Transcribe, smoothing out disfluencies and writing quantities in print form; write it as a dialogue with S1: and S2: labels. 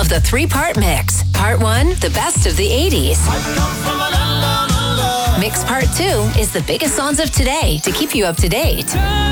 S1: of the three-part mix. Part 1, the best of the 80s. Mix Part 2 is the biggest songs of today to keep you up to date.